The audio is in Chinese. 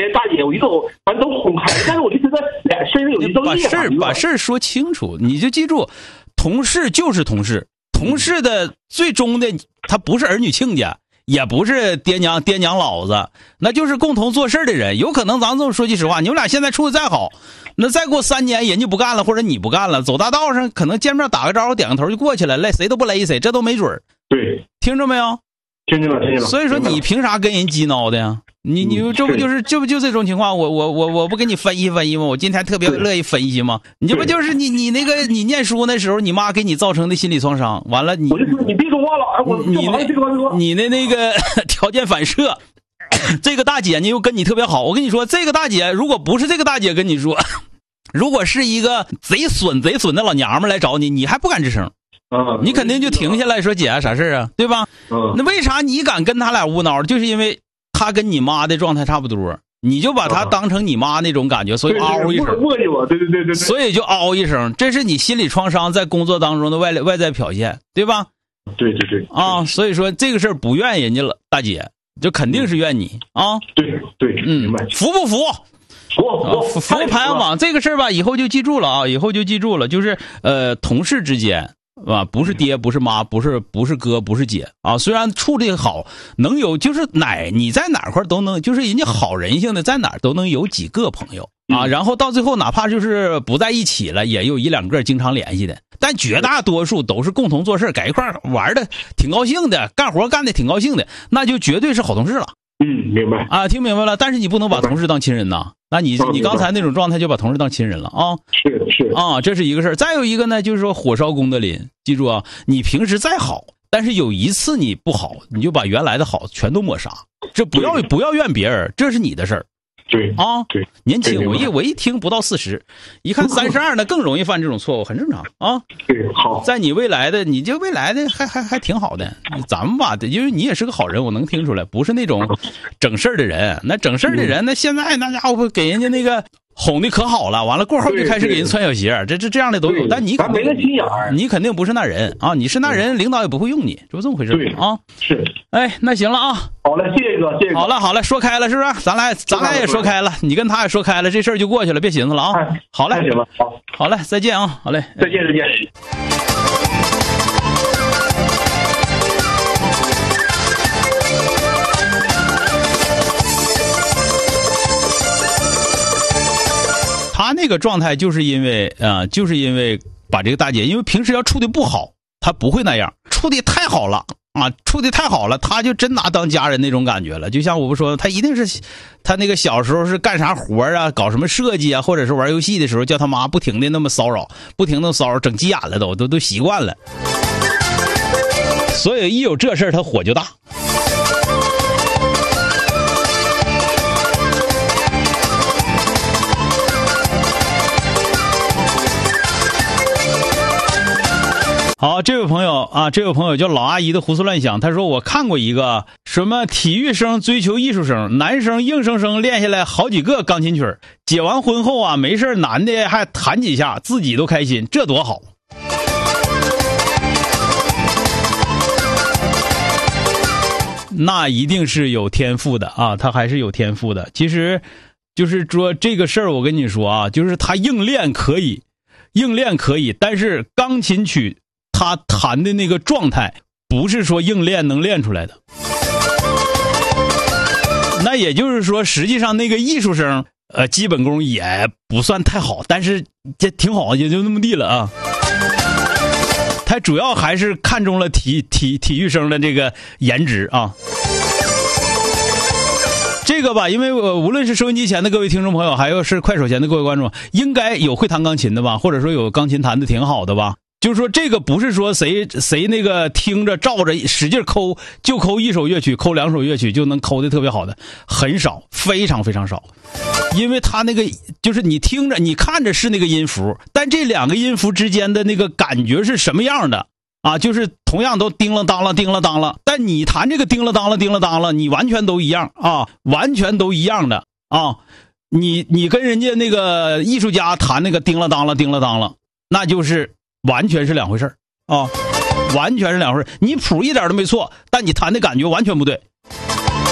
大姐，我一都反正都哄开，但是我就觉得俩身上有一道裂。 把事说清楚，你就记住，同事就是同事，同事的最终的他不是儿女亲家，也不是爹娘老子，那就是共同做事的人。有可能咱们这么说句实话，你们俩现在处的再好，那再过3年人家不干了，或者你不干了，走大道上可能见面打个招呼点个头就过去了，谁都不勒谁，这都没准儿。 对， 听着没有？ 听见了。 所以说你凭啥跟人激挠的呀？你这不就是这种情况？我不跟你分析分析吗？我今天特别乐意分析吗？你这不就是你那个你念书那时候，你妈给你造成的心理创伤？完了我就说你别说话了， 你那个条件反射，这个大姐呢又跟你特别好。我跟你说，这个大姐如果不是这个大姐跟你说，如果是一个贼损的老娘们来找你，你还不敢吱声。你肯定就停下来说姐啥事啊，对吧？那为啥你敢跟他俩无脑？就是因为他跟你妈的状态差不多，你就把他当成你妈那种感觉，所以嗷一声， 对， 所以就嗷一声，这是你心理创伤在工作当中的外在表现，对吧？ 对啊，所以说这个事儿不怨人家了，大姐就肯定是怨你啊。 对，明白。 服不服？服排行榜这个事儿吧，以后就记住了啊，就是同事之间。不是爹，不是妈，不是哥，不是姐啊。虽然处理好，能有就是你在哪块都能，就是人家好人性的，在哪都能有几个朋友啊。然后到最后，哪怕就是不在一起了，也有1-2个经常联系的。但绝大多数都是共同做事，在一块玩的挺高兴的，干活干的挺高兴的，那就绝对是好同事了。 明白啊，听明白了。但是你不能把同事当亲人呐。那你刚才那种状态就把同事当亲人了啊。 是啊，这是一个事儿。再有一个呢，就是说火烧功德林，记住啊，你平时再好，但是有一次你不好，你就把原来的好全都抹杀。这不要怨别人，这是你的事儿。 对啊， 对， 年轻，我一听不到40，一看32呢，更容易犯这种错误，很正常啊。 对，好， 在你未来的还挺好的。咱们吧，因为你也是个好人，我能听出来，不是那种整事儿的人。那整事儿的人，那现在那家伙给人家那个哄的可好了，完了过后就开始给人穿小鞋，这样的都有。但你肯定没那心眼儿， 你肯定不是那人啊！你是那人，领导也不会用你，就这么回事啊。 是， 哎，那行了啊。 好了，谢谢哥，谢谢哥。 好了，说开了是不是？咱俩也说开了，你跟他也说开了，这事儿就过去了，别寻思了啊。好嘞， 行了， 好嘞，再见啊，好嘞， 再见。 他那个状态就是因为把这个大姐，因为平时要处的不好，他不会那样，处的太好了啊，处的太好了，他就真拿当家人那种感觉了。就像我不说，他一定是他那个小时候是干啥活啊，搞什么设计啊，或者是玩游戏的时候，叫他妈不停的那么骚扰，整急眼了都习惯了。所以一有这事儿，他火就大。好，这位朋友叫老阿姨的胡思乱想，他说我看过一个什么体育生追求艺术生，男生硬生生练下来好几个钢琴曲，结完婚后啊没事男的还弹几下，自己都开心，这多好。那一定是有天赋的啊，他还是有天赋的。其实就是说这个事儿，我跟你说啊，就是他硬练可以，但是钢琴曲他弹的那个状态不是说硬练能练出来的。那也就是说，实际上那个艺术生基本功也不算太好，但是这挺好，也就那么地了啊。他主要还是看中了体育生的这个颜值啊。这个吧，因为无论是收音机前的各位听众朋友，还有是快手前的各位观众，应该有会弹钢琴的吧，或者说有钢琴弹的挺好的吧。就是说这个不是说谁那个听着照着使劲抠，就抠一首乐曲，抠2首乐曲就能抠的特别好的，很少，非常非常少。因为他那个就是你听着你看着是那个音符，但这2个音符之间的那个感觉是什么样的啊？就是同样都叮了当了叮了当了，但你弹这个叮了当了叮了当了，你完全都一样啊，完全都一样的啊。你跟人家那个艺术家弹那个叮了当了叮了当了，那就是完全是2回事啊，完全是2回事。你谱一点都没错，但你弹的感觉完全不对。